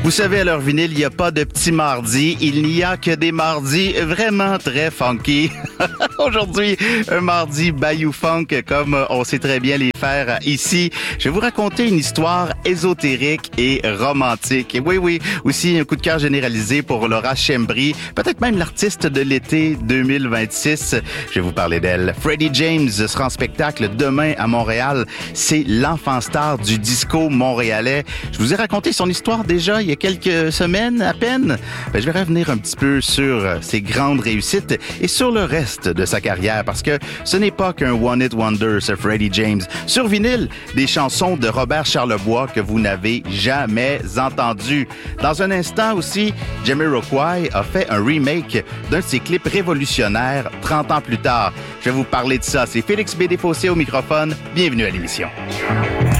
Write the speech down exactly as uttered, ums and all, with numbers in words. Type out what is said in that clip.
Vous savez, à l'heure vinyle, il n'y a pas de petits mardis. Il n'y a que des mardis vraiment très funky. Aujourd'hui, un mardi Bayou Funk, comme on sait très bien les faire ici. Je vais vous raconter une histoire ésotérique et romantique. Et oui, oui, aussi un coup de cœur généralisé pour Laura Schembri, peut-être même l'artiste de l'été deux mille vingt-six. Je vais vous parler d'elle. Freddie James sera en spectacle demain à Montréal. C'est l'enfant star du disco montréalais. Je vous ai raconté son histoire déjà il y a quelques semaines à peine. Ben, je vais revenir un petit peu sur ses grandes réussites et sur le reste de sa carrière parce que ce n'est pas qu'un one-hit wonder, ce Freddie James. Sur vinyle, des chansons de Robert Charlebois que vous n'avez jamais entendues. Dans un instant aussi, Jamiroquai a fait un remake d'un de ses clips révolutionnaires trente ans plus tard. Je vais vous parler de ça. C'est Félix B. Desfossés au microphone. Bienvenue à l'émission.